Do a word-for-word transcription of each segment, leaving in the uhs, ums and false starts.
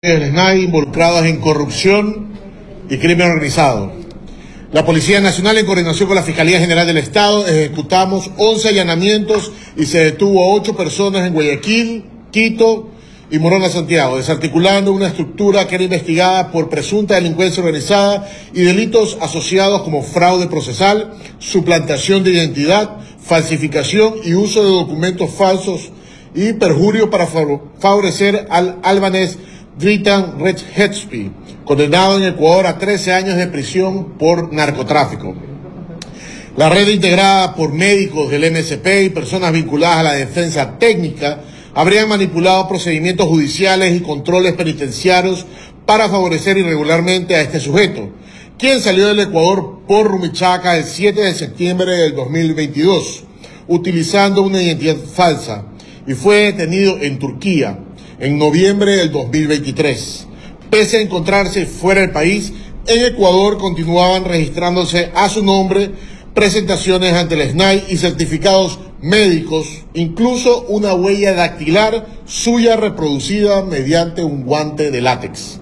del S N A I involucrados en corrupción y crimen organizado. La Policía Nacional, en coordinación con la Fiscalía General del Estado, ejecutamos once allanamientos y se detuvo a ocho personas en Guayaquil, Quito y Morona, Santiago, desarticulando una estructura que era investigada por presunta delincuencia organizada y delitos asociados como fraude procesal, suplantación de identidad, falsificación y uso de documentos falsos y perjurio para favorecer al albanés Dritan Redzepi, condenado en Ecuador a trece años de prisión por narcotráfico. La red, integrada por médicos del M S P y personas vinculadas a la defensa técnica, habrían manipulado procedimientos judiciales y controles penitenciarios para favorecer irregularmente a este sujeto, quien salió del Ecuador por Rumichaca el siete de septiembre del dos mil veintidós, utilizando una identidad falsa, y fue detenido en Turquía en noviembre del dos mil veintitrés. Pese a encontrarse fuera del país, en Ecuador continuaban registrándose a su nombre presentaciones ante el S N A I y certificados médicos, incluso una huella dactilar suya reproducida mediante un guante de látex.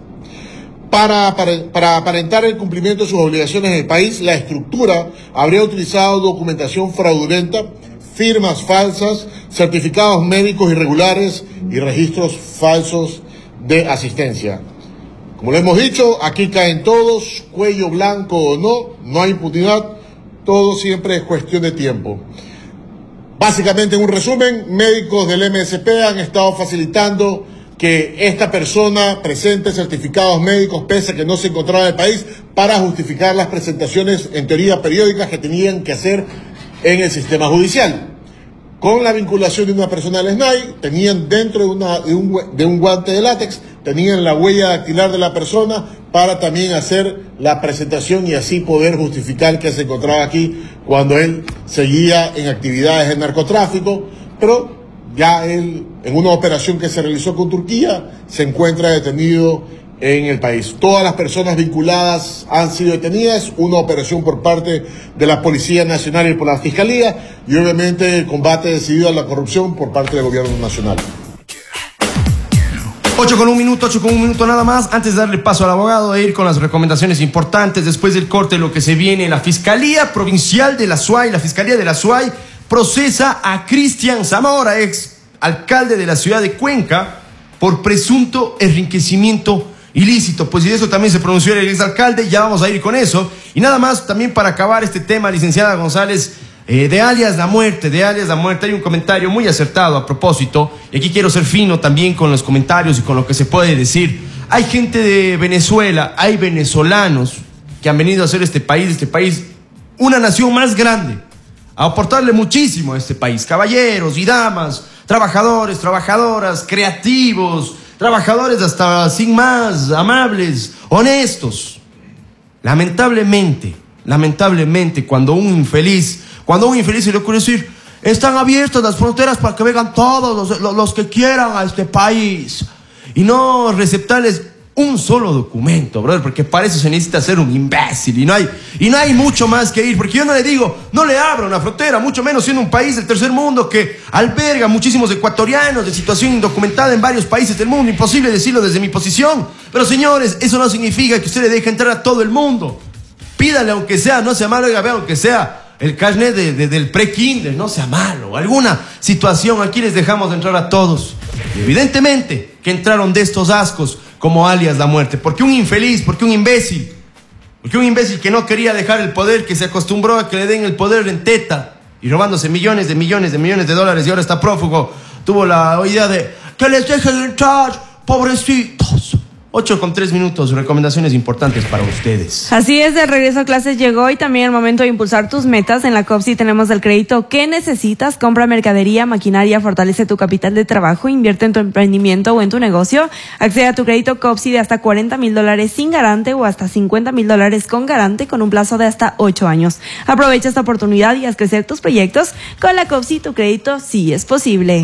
Para, para, para aparentar el cumplimiento de sus obligaciones en el país, la estructura habría utilizado documentación fraudulenta, firmas falsas, certificados médicos irregulares y registros falsos de asistencia. Como lo hemos dicho, aquí caen todos, cuello blanco o no, no hay impunidad, todo siempre es cuestión de tiempo. Básicamente, en un resumen, médicos del M S P han estado facilitando que esta persona presente certificados médicos pese a que no se encontraba en el país para justificar las presentaciones, en teoría periódicas, que tenían que hacer en el sistema judicial. Con la vinculación de una persona del S N A I, tenían dentro de, una, de, un, de un guante de látex, tenían la huella dactilar de la persona para también hacer la presentación y así poder justificar que se encontraba aquí cuando él seguía en actividades de narcotráfico, pero ya él, en una operación que se realizó con Turquía, se encuentra detenido en el país. Todas las personas vinculadas han sido detenidas, una operación por parte de la Policía Nacional y por la Fiscalía, y obviamente el combate decidido a la corrupción por parte del Gobierno Nacional. Ocho con un minuto, ocho con un minuto nada más. Antes de darle paso al abogado e ir con las recomendaciones importantes, después del corte, lo que se viene, la Fiscalía Provincial de la S U A Y, la Fiscalía de la S U A Y procesa a Cristian Zamora, ex alcalde de la ciudad de Cuenca, por presunto enriquecimiento ilícito. Pues y de eso también se pronunció el exalcalde, ya vamos a ir con eso. Y nada más, también para acabar este tema, licenciada González, eh, de alias La Muerte, de alias La Muerte, hay un comentario muy acertado a propósito, y aquí quiero ser fino también con los comentarios y con lo que se puede decir. Hay gente de Venezuela, hay venezolanos que han venido a hacer este país, este país, una nación más grande, a aportarle muchísimo a este país. Caballeros y damas, trabajadores, trabajadoras, creativos, trabajadores hasta sin más, amables, honestos. Lamentablemente, lamentablemente, cuando un infeliz, cuando a un infeliz se le ocurre decir, están abiertas las fronteras para que vengan todos los, los, los que quieran a este país, y no receptarles un solo documento, brother, porque para eso se necesita ser un imbécil, y no hay, y no hay mucho más que ir, porque yo no le digo, no le abra una frontera, mucho menos siendo un país del tercer mundo que alberga muchísimos ecuatorianos de situación indocumentada en varios países del mundo. Imposible decirlo desde mi posición, pero señores, eso no significa que usted le deje entrar a todo el mundo. Pídale, aunque sea, no sea malo, oiga, vea, aunque sea el carnet de, de, del pre-kinder, no sea malo, alguna situación, aquí les dejamos entrar a todos. Y evidentemente que entraron de estos ascos como alias La Muerte, porque un infeliz, porque un imbécil, porque un imbécil que no quería dejar el poder, que se acostumbró a que le den el poder en teta y robándose millones de millones de millones de dólares, y ahora está prófugo, tuvo la idea de que les dejen entrar, pobrecitos. Ocho con tres minutos, recomendaciones importantes para ustedes. Así es, el regreso a clases llegó y también el momento de impulsar tus metas. En la COPSI tenemos el crédito que necesitas. Compra mercadería, maquinaria, fortalece tu capital de trabajo, invierte en tu emprendimiento o en tu negocio. Accede a tu crédito COPSI de hasta cuarenta mil dólares sin garante o hasta cincuenta mil dólares con garante con un plazo de hasta ocho años. Aprovecha esta oportunidad y haz crecer tus proyectos. Con la COPSI tu crédito sí es posible.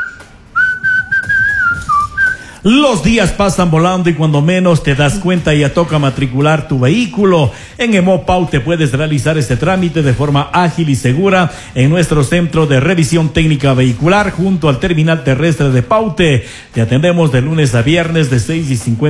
Los días pasan volando y cuando menos te das cuenta ya toca matricular tu vehículo. En Emopau te puedes realizar este trámite de forma ágil y segura en nuestro centro de revisión técnica vehicular junto al terminal terrestre de Paute. Te atendemos de lunes a viernes de seis y cincuenta